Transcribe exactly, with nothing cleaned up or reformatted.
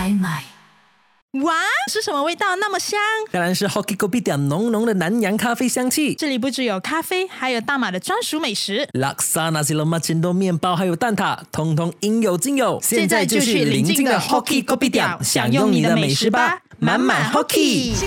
买买。 哇，是什么味道那么香？ 当然是 Hoki Kopitiam 浓浓的南洋咖啡香气。 这里不只有咖啡，还有大马的专属美食， Laksa Nasi Lemak Cendol 面包还有蛋挞，通通应有尽有。 现在就去邻近的 Hoki Kopitiam 享用你的美食吧，满满 Hoki。